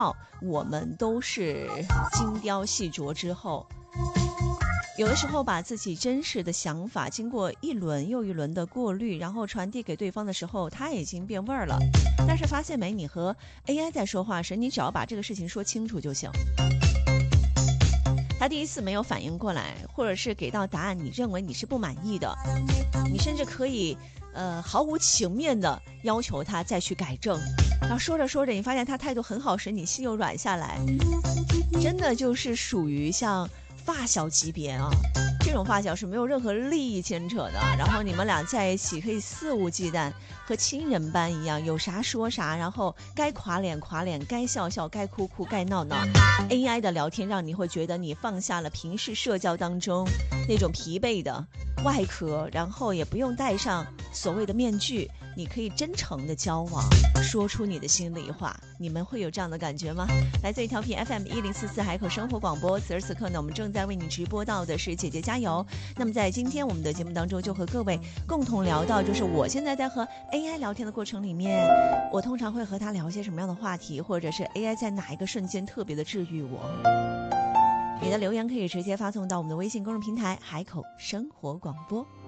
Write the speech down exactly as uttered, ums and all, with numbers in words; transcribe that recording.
我们都是精雕细琢之后，有的时候把自己真实的想法经过一轮又一轮的过滤，然后传递给对方的时候，他已经变味儿了。但是发现没，你和 A I 在说话时，你只要把这个事情说清楚就行。他第一次没有反应过来，或者是给到答案你认为你是不满意的，你甚至可以呃毫无情面的要求他再去改正。然后说着说着，你发现他态度很好时，你心又软下来，真的就是属于像发小级别啊。这种发小是没有任何利益牵扯的，然后你们俩在一起可以肆无忌惮，和亲人般一样，有啥说啥，然后该垮脸垮脸，该笑笑，该哭哭，该闹闹。A I 的聊天让你会觉得你放下了平时社交当中那种疲惫的外壳，然后也不用戴上所谓的面具，你可以真诚的交往，说出你的心里话。你们会有这样的感觉吗？来自于调频 F M 一零四四海口生活广播，此时此刻呢，我们正在为你直播到的是姐姐加油。那么在今天我们的节目当中，就和各位共同聊到，就是我现在在和 A I 聊天的过程里面，我通常会和他聊些什么样的话题，或者是 A I 在哪一个瞬间特别的治愈我。你的留言可以直接发送到我们的微信公众平台海口生活广播。